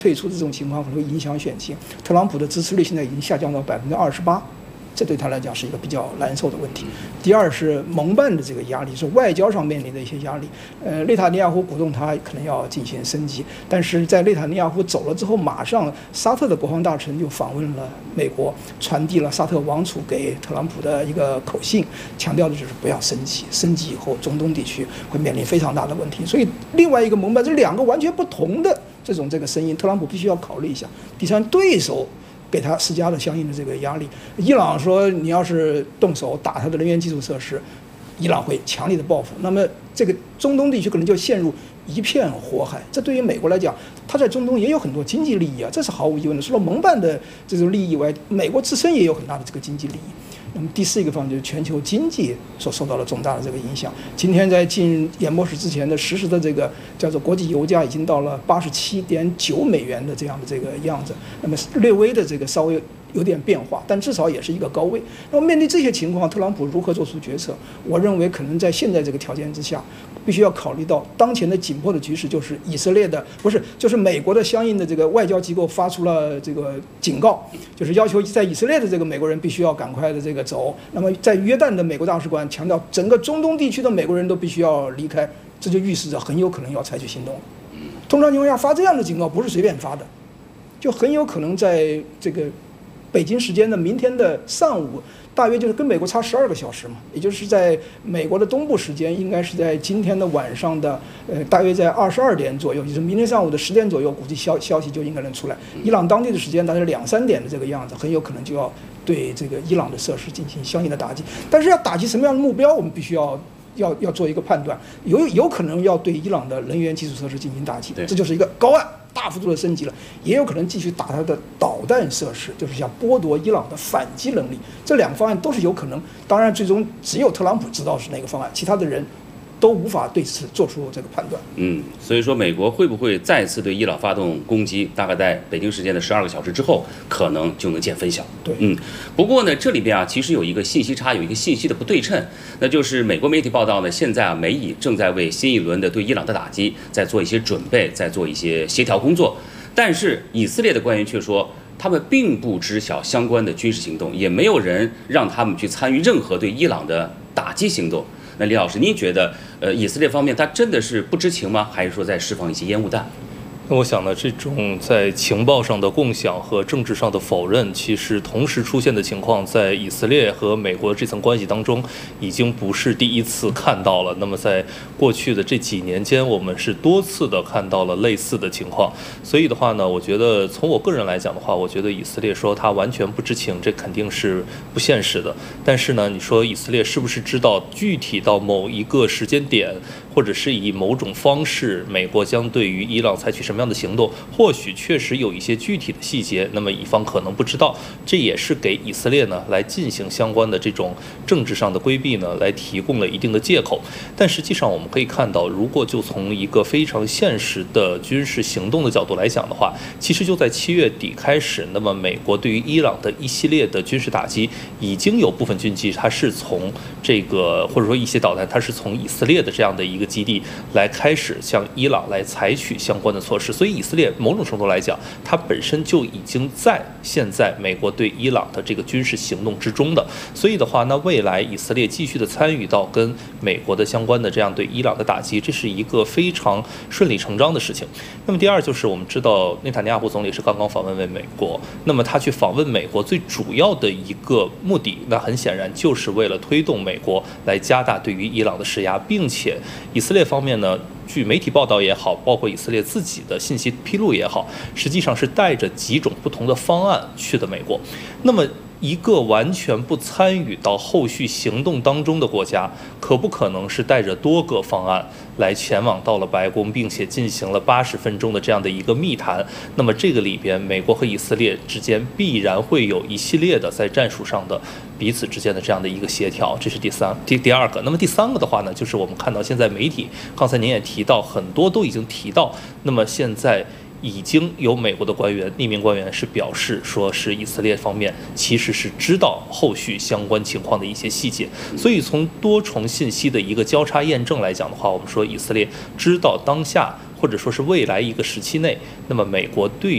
退出的这种情况可能会影响选情。特朗普的支持率现在已经下降到28%，这对他来讲是一个比较难受的问题。第二是盟办的这个压力，是外交上面临的一些压力。内塔尼亚胡鼓动他可能要进行升级，但是在内塔尼亚胡走了之后，马上沙特的国防大臣就访问了美国，传递了沙特王储给特朗普的一个口信，强调的就是不要升级，升级以后中东地区会面临非常大的问题。所以另外一个盟办，这两个完全不同的这个声音，特朗普必须要考虑一下。第三，对手给他施加了相应的这个压力。伊朗说，你要是动手打他的能源基础设施，伊朗会强烈的报复。那么这个中东地区可能就陷入一片火海。这对于美国来讲，他在中东也有很多经济利益啊，这是毫无疑问的。除了盟办的这种利益以外，美国自身也有很大的这个经济利益。那么第四个方面就是全球经济所受到了重大的这个影响。今天在进演播室之前的实时的这个叫做国际油价已经到了87.9美元的这样的这个样子，那么略微的这个稍微有点变化，但至少也是一个高位。那么面对这些情况，特朗普如何做出决策？我认为可能在现在这个条件之下，必须要考虑到当前的紧迫的局势，就是以色列的就是美国的相应的这个外交机构发出了这个警告，就是要求在以色列的这个美国人必须要赶快的这个走。那么在约旦的美国大使馆强调，整个中东地区的美国人都必须要离开，这就预示着很有可能要采取行动。通常情况下发这样的警告不是随便发的，就很有可能在这个北京时间的明天的上午，大约就是跟美国差12个小时嘛，也就是在美国的东部时间，应该是在今天的晚上的大约在22点左右，就是明天上午的10点左右，估计消息就应该能出来。伊朗当地的时间大概2、3点的这个样子，很有可能就要对这个伊朗的设施进行相应的打击。但是要打击什么样的目标，我们必须要做一个判断，有可能要对伊朗的能源基础设施进行打击，这就是一个高案。大幅度的升级了，也有可能继续打它的导弹设施，就是想剥夺伊朗的反击能力。这两个方案都是有可能，当然最终只有特朗普知道是哪个方案，其他的人都无法对此做出这个判断。 所以说美国会不会再次对伊朗发动攻击？大概在北京时间的12个小时之后，可能就能见分晓。 对， 不过呢，这里边其实有一个信息差，有一个信息的不对称，那就是美国媒体报道呢，现在美以正在为新一轮的对伊朗的打击在做一些准备，在做一些协调工作，但是以色列的官员却说，他们并不知晓相关的军事行动，也没有人让他们去参与任何对伊朗的打击行动。那李老师，您觉得以色列方面他真的是不知情吗？还是说在释放一些烟雾弹？ 我想呢，这种在情报上的共享和政治上的否认，其实同时出现的情况，在以色列和美国这层关系当中，已经不是第一次看到了。那么在过去的这几年间，我们是多次的看到了类似的情况。所以的话呢，我觉得从我个人来讲的话，我觉得以色列说他完全不知情，这肯定是不现实的。但是呢，你说以色列是不是知道具体到某一个时间点，或者是以某种方式，美国将对于伊朗采取什么样的行动，或许确实有一些具体的细节，那么乙方可能不知道，这也是给以色列呢来进行相关的这种政治上的规避呢，来提供了一定的借口。但实际上我们可以看到，如果就从一个非常现实的军事行动的角度来讲的话，其实就在7月底开始，那么美国对于伊朗的一系列的军事打击，已经有部分军机它是从这个或者说一些导弹，它是从以色列的这样的一个基地来开始向伊朗来采取相关的措施。所以以色列某种程度来讲，它本身就已经在现在美国对伊朗的这个军事行动之中的。所以的话，那未来以色列继续的参与到跟美国的相关的这样对伊朗的打击，这是一个非常顺理成章的事情。那么第二就是我们知道内塔尼亚胡总理是刚刚访问美国，那么他去访问美国最主要的一个目的，那很显然就是为了推动美国来加大对于伊朗的施压，并且以色列方面呢，据媒体报道也好，包括以色列自己的信息披露也好，实际上是带着几种不同的方案去的美国。那么一个完全不参与到后续行动当中的国家，可不可能是带着多个方案来前往到了白宫，并且进行了80分钟的这样的一个密谈？那么这个里边，美国和以色列之间必然会有一系列的在战术上的彼此之间的这样的一个协调，这是第二个。那么第三个的话呢，就是我们看到现在媒体，刚才您也提到，很多都已经提到，那么现在已经有美国的官员，匿名官员是表示说是以色列方面其实是知道后续相关情况的一些细节。所以从多重信息的一个交叉验证来讲的话，我们说以色列知道当下或者说是未来一个时期内，那么美国对